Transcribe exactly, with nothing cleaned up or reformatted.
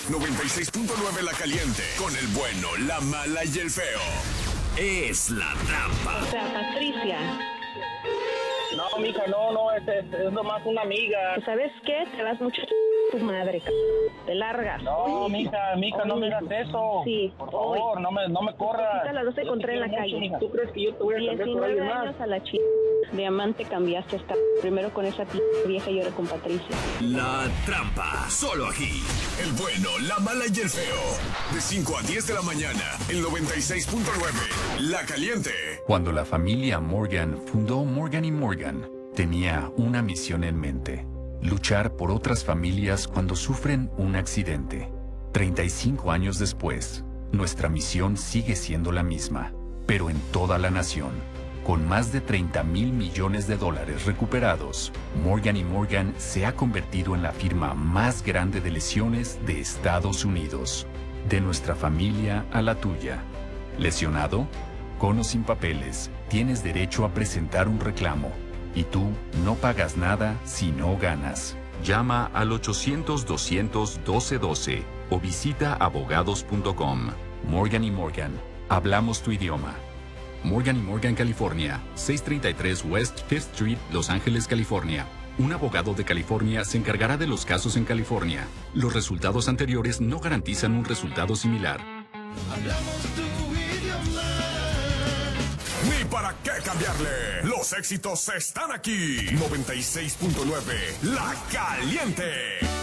noventa y seis punto nueve La Caliente. Con el bueno, la mala y el feo. Es La Trampa. O sea, Patricia. No, mija, no, no, es, es, es nomás una amiga. ¿Sabes qué? Te vas mucho a tu madre, c... te largas. No, mija, mija, no me hagas eso. Sí. Por favor, no me, no me corras. A las doce encontré en la calle. Mucho, ¿tú crees que yo te voy a cambiar por alguien diecinueve más? años a la ch... Diamante cambiaste esta... Primero con esa p... vieja y ahora con Patricia. La Trampa. Solo aquí. El bueno, la mala y el feo. De cinco a diez de la mañana. El noventa y seis punto nueve. La Caliente. Cuando la familia Morgan fundó Morgan y Morgan, tenía una misión en mente: luchar por otras familias cuando sufren un accidente. treinta y cinco años después, nuestra misión sigue siendo la misma, pero en toda la nación. Con más de treinta mil millones de dólares recuperados, Morgan y Morgan se ha convertido en la firma más grande de lesiones de Estados Unidos. De nuestra familia a la tuya. ¿Lesionado? Con o sin papeles, tienes derecho a presentar un reclamo. Y tú no pagas nada si no ganas. Llama al ochocientos, doscientos, doce doce o visita abogados punto com. Morgan y Morgan. Hablamos tu idioma. Morgan y Morgan, California. seiscientos treinta y tres West Fifth Street, Los Ángeles, California. Un abogado de California se encargará de los casos en California. Los resultados anteriores no garantizan un resultado similar. Hablamos tu idioma. Ni para qué cambiarle. Los éxitos están aquí. noventa y seis punto nueve. La Caliente.